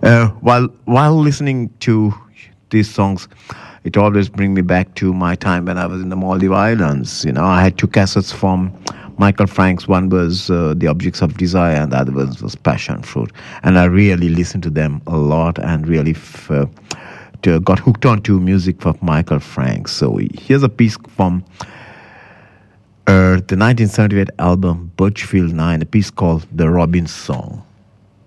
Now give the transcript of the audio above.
While listening to these songs, it always brings me back to my time when I was in the Maldive Islands. I had two cassettes from Michael Franks. One was The Objects of Desire, and the other was Passion Fruit. And I really listened to them a lot and really got hooked onto music of Michael Franks. So here's a piece from the 1978 album Birchfield 9, a piece called The Robin Song.